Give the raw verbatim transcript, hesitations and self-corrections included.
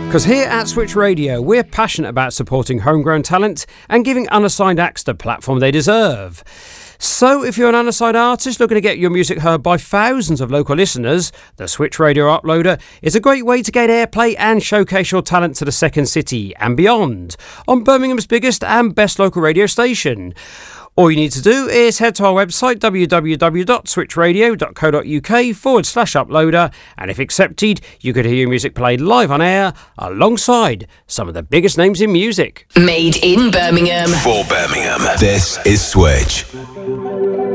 Because here at Switch Radio, we're passionate about supporting homegrown talent and giving unassigned acts the platform they deserve. So if you're an unassigned artist looking to get your music heard by thousands of local listeners, the Switch Radio Uploader is a great way to gain airplay and showcase your talent to the second city and beyond on Birmingham's biggest and best local radio station. All you need to do is head to our website w w w dot switch radio dot co dot u k forward slash uploader, and if accepted, you could hear your music played live on air alongside some of the biggest names in music. Made in Birmingham. For Birmingham, this is Switch.